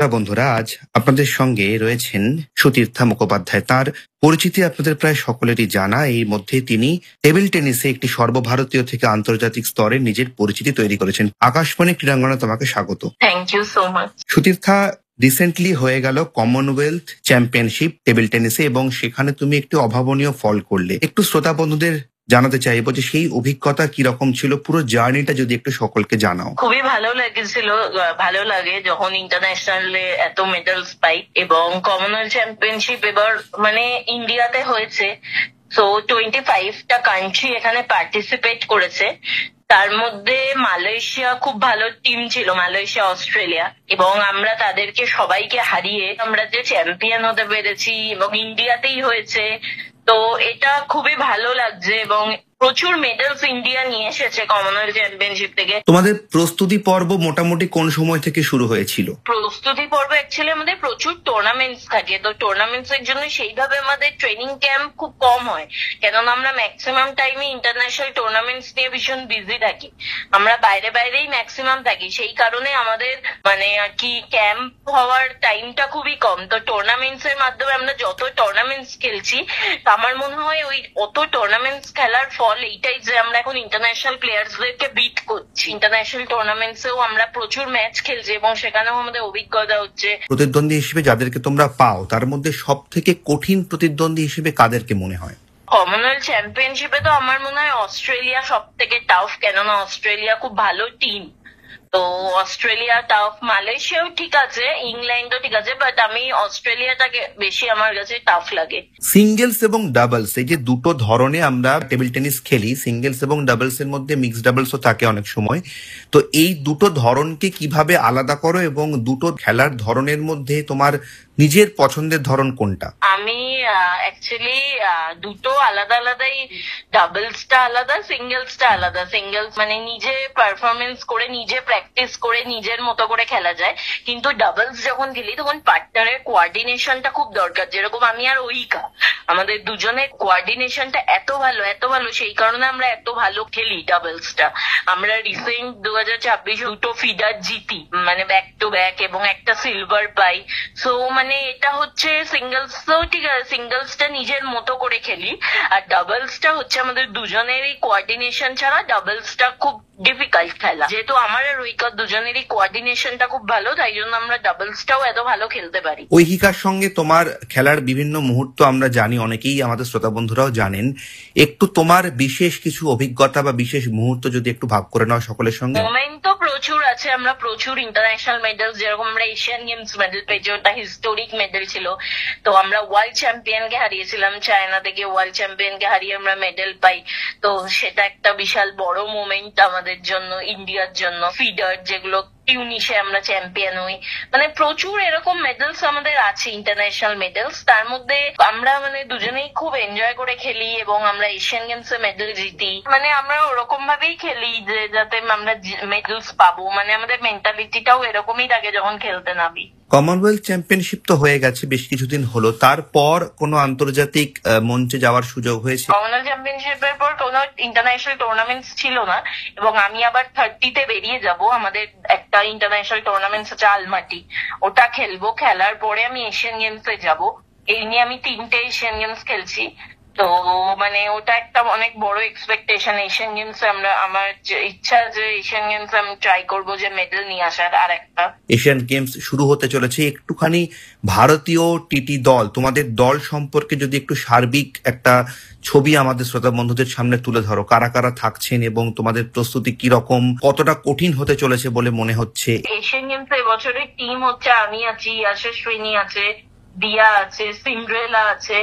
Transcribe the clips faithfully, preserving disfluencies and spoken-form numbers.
শ্রোতা বন্ধুরা, আজ আপনাদের সঙ্গে রয়েছেন সুতীর্থা মুখোপাধ্যায়। তার পরিচিতি আপনাদের প্রায় সকলেরই জানা। এই মধ্যে তিনি টেবিল টেনিসে একটি সর্বভারতীয় থেকে আন্তর্জাতিক স্তরে নিজের পরিচিতি তৈরি করেছেন। আকাশবাণী ক্রীড়াঙ্গনে তোমাকে স্বাগত। Thank you so much. Sutirtha, recently হয়ে গেল কমনওয়েলথ চ্যাম্পিয়নশিপ টেবিল টেনিসে এবং সেখানে তুমি একটি অভাবনীয় ফল করলে। একটু শ্রোতা বন্ধুদের জানাতে চাইবো যে সেই অভিজ্ঞতা কি রকম ছিল, পুরো জার্নিটা যদি একটু সকলকে জানাও। খুবই ভালো লেগেছিল, ভালো লাগে যখন ইন্টারন্যাশনালে এত মেডেলস পাই। এবং কমনওয়েলথ চ্যাম্পিয়নশিপ এবার মানে ইন্ডিয়াতে হয়েছে, সো টোয়েন্টি ফাইভটা কান্ট্রি এখানে পার্টিসিপেট করেছে। তার মধ্যে মালয়েশিয়া খুব ভালো টিম ছিল, মালয়েশিয়া অস্ট্রেলিয়া, এবং আমরা তাদেরকে সবাইকে হারিয়ে আমরা যে চ্যাম্পিয়ন হতে পেরেছি এবং ইন্ডিয়াতেই হয়েছে। তো এটা খুবই ভালো লাগছে এবং প্রচুর মেডেলস ইন্ডিয়া নিয়ে এসেছে কমনওয়েলথ চ্যাম্পিয়নশিপ থেকে। তোমাদের প্রস্তুতি পর্ব মোটামুটি কোন সময় থেকে শুরু হয়েছিল? প্রস্তুতি পর্ব অ্যাকচুয়ালি আমাদের প্রচুর টুর্নামেন্টস থাকে, তো টুর্নামেন্টস এর জন্য সেইভাবে আমাদের ট্রেনিং ক্যাম্প খুব কম হয়, কেননা আমরা ম্যাক্সিমাম টাইমে ইন্টারন্যাশনাল টুর্নামেন্টস নিয়ে ভীষণ বিজি থাকি। আমরা বাইরে বাইরেই ম্যাক্সিমাম থাকি, সেই কারণে আমাদের মানে আর কি ক্যাম্প হওয়ার টাইমটা খুবই কম। তো টুর্নামেন্টস এর মাধ্যমে আমরা যত টুর্নামেন্টস খেলছি, আমার মনে হয় ওই অত টুর্নামেন্টস খেলার ফল এইটাই যে আমরা এখন ইন্টারন্যাশনাল প্লেয়ার্সদেরকে বিট করছি। ইন্টারন্যাশনাল টুর্নামেন্টসেও আমরা প্রচুর ম্যাচ খেলছি এবং সেখানেও আমাদের অভিজ্ঞতা হচ্ছে। প্রতিদ্বন্দ্বী হিসেবে যাদেরকে তোমরা পাও, তার মধ্যে সব থেকে কঠিন প্রতিদ্বন্দ্বী হিসেবে কাদেরকে মনে হয়? কমনওয়েলথ চ্যাম্পিয়নশিপে তো আমার মনে হয় অস্ট্রেলিয়া সব থেকে টাফ, কেননা অস্ট্রেলিয়া খুব ভালো টিম। তো অস্ট্রেলিয়া টাফ, মালয়েশিয়াও ঠিক আছে, ইংল্যান্ডও ঠিক আছে, বাট আমি অস্ট্রেলিয়াটাকে বেশি আমার কাছে টাফ লাগে। সিঙ্গেলস এবং ডাবলস, এই যে দুটো ধরনে আমরা টেবিল টেনিস খেলি, সিঙ্গেলস এবং ডাবলস এর মধ্যে মিক্সড ডাবলসও থাকে অনেক সময়। তো এই দুটো ধরনকে কিভাবে আলাদা করো এবং দুটো খেলার ধরনের মধ্যে তোমার নিজের পছন্দের ধরন কোনটা? আমি অ্যাকচুয়ালি দুটো আলাদা আলাদাই, ডাবলসটা আলাদা, সিঙ্গেলসটা আলাদা। সিঙ্গেলস মানে নিজে পারফরমেন্স করে, নিজে প্র্যাকটিস করে, নিজের মতো করে খেলা যায়, কিন্তু ডাবলস যখন খেলি তখন পার্টনারের কোঅর্ডিনেশনটা খুব দরকার। যেরকম আমি আর ওইকা, আমাদের দুজনের কোঅর্ডিনেশনটা এত ভালো এত ভালো সেই কারণে আমরা এত ভালো খেলি ডাবলসটা। আমরা রিসেন্ট দু হাজার ছাব্বিশ দুটো ফিডার জিতি, মানে ব্যাক টু ব্যাক, এবং একটা সিলভার পাই। সো মানে এটা হচ্ছে সিঙ্গেলস তো ঠিক আছে, সিঙ্গেলসটা নিজের মতো করে খেলি, আর ডাবলসটা হচ্ছে আমাদের দুজনেরই কোঅর্ডিনেশন ছাড়া ডাবলসটা খুব ডিফিকাল্ট খেলা। যেহেতু আমার আর ঐকার দুজনেরই কোঅর্ডিনেশনটা খুব ভালো, তাই জন্য আমরা ডাবলসটাও এত ভালো খেলতে পারি। ঐহিকার সঙ্গে তোমার খেলার বিভিন্ন মুহূর্ত আমরা জানি, অনেকেই আমাদের শ্রোতা বন্ধুরাও জানেন। একটু তোমার বিশেষ কিছু অভিজ্ঞতা বা বিশেষ মুহূর্ত যদি একটু ভাগ করে নাও সকলের সঙ্গে। মোমেন্ট তো প্রচুর আছে, আমরা প্রচুর ইন্টারন্যাশনাল মেডেল, যেরকম আমরা এশিয়ান গেমস মেডেল পেয়েছি, ওটা হিস্টোরিক মেডেল ছিল। তো আমরা ওয়ার্ল্ড চ্যাম্পিয়নকে হারিয়েছিলাম, চায়না থেকে ওয়ার্ল্ড চ্যাম্পিয়নকে হারিয়ে আমরা মেডেল পাই। তো সেটা একটা বিশাল বড় মোমেন্ট আমাদের জন্য, ইন্ডিয়ার জন্য। ফিডার যেগুলো টিউনিশে আমরা চ্যাম্পিয়ন হই, মানে প্রচুর এরকম মেডেলস আমাদের আছে, ইন্টারন্যাশনাল মেডেলস। তার মধ্যে আমরা মানে দুজনেই খুব এনজয় করে খেলি এবং আমরা এশিয়ান গেমস এ মেডেল জিতি। মানে আমরা ওরকম ভাবেই খেলি যে যাতে আমরা মেডেলস পাবো, মানে আমাদের মেন্টালিটিটাও এরকমই থাকে যখন খেলতে নামি। কমনওয়েলথ চ্যাম্পিয়নশিপ তো হয়ে গেছে, বেশ কিছুদিন হলো, তারপর কোনো আন্তর্জাতিক মঞ্চে যাওয়ার সুযোগ হয়েছে? কমনওয়েলথ চ্যাম্পিয়নশিপের পর কোনো ইন্টারন্যাশনাল টুর্নামেন্টস ছিল না, এবং আমি আবার থার্টিতে বেরিয়ে যাব। আমাদের একটা ইন্টারন্যাশনাল টুর্নামেন্টস আছে আলমাটি, ওটা খেলবো। খেলার পরে আমি এশিয়ান গেমসে যাব। এই নিয়ে আমি তিনটে এশিয়ান গেমস খেলছি। তো মানে ওটা একটা অনেক বড় এক্সপেকটেশন। এশিয়ান গেমস আমরা, আমার ইচ্ছা যে এশিয়ান গেমস আমি ট্রাই করবো যে মেডেল নিয়ে আসার। আর একটা এশিয়ান গেমস শুরু হতে চলেছে, একটুখানি ভারতীয় টিটি দল, তোমাদের দল সম্পর্কে যদি একটু সার্বিক একটা ছবি আমাদের শ্রোতা বন্ধুদের সামনে তুলে ধরো। কারা কারা থাকছেন এবং তোমাদের প্রস্তুতি কি রকম, কতটা কঠিন হতে চলেছে বলে মনে হচ্ছে? এশিয়ান গেমস এবছরের টিম হচ্ছে, আমি আছি, যশস্বিনী আছে, দিয়া আছে, সিন্ড্রেলা আছে,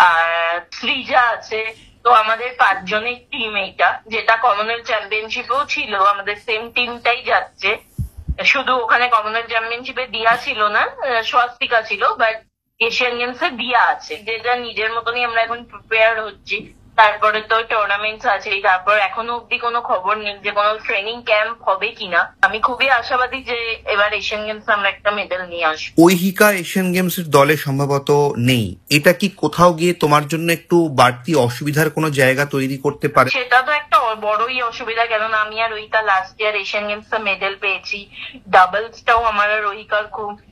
আর সৃজা আছে। তো আমাদের পাঁচজনের টিম এইটা, যেটা কমনওয়েলথ চ্যাম্পিয়নশিপেও ছিল, আমাদের সেম টিমটাই যাচ্ছে। শুধু ওখানে কমনওয়েলথ চ্যাম্পিয়নশিপে দিয়া ছিল না, স্বস্তিকা ছিল, বাট এশিয়ান গেমসে দিয়া আছে। যেটা নিজের মতনই আমরা এখন প্রিপেয়ার হচ্ছি। তারপরে তো টুর্নামেন্টস আছে, তারপর এখনো অব্দি কোনো খবর নেই যে কোনো ট্রেনিং ক্যাম্প হবে কিনা। আমি খুবই আশাবাদী যে এবার এশিয়ান গেমস আমরা একটা মেডেল নিয়ে আসবো। ঐহিকা এশিয়ান গেমস এর দলে সম্ভবত নেই, এটা কি কোথাও গিয়ে তোমার জন্য একটু বাড়তি অসুবিধার কোনো জায়গা তৈরি করতে পারে? সেটা তো একটা বড়ই অসুবিধা, কেননা আমি আর Ayhika last year Asian games এ মেডেল পেয়েছি। ডাবলসটাও আমার আর ঐহিকার খুব